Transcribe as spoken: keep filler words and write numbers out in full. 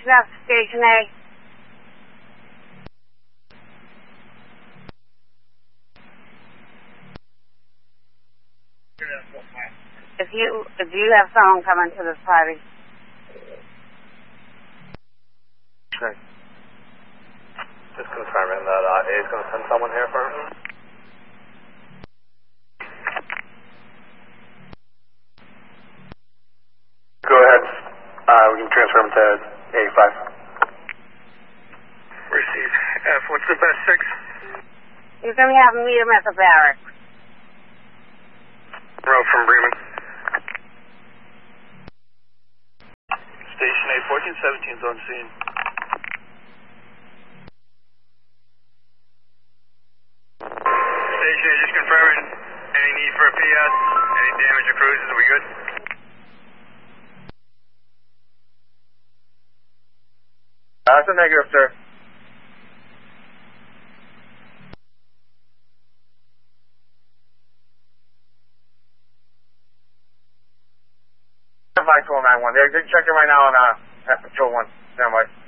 information out to Station A? If you if you have someone coming to this party. Okay. Just confirming that uh, A is going to send someone here first. Go ahead. Uh, we can transfer him to A five. Receive. F, what's the best six? You're going to have to meet him at the barracks. Road from Bremen. Station A, fourteen seventeen is on scene. Station A, just confirming. Any need for a P S? Any damage or cruises? Are we good? That's a negative, sir. five two oh nine one. They're, they're checking right now on uh, Patrol one. Stand by.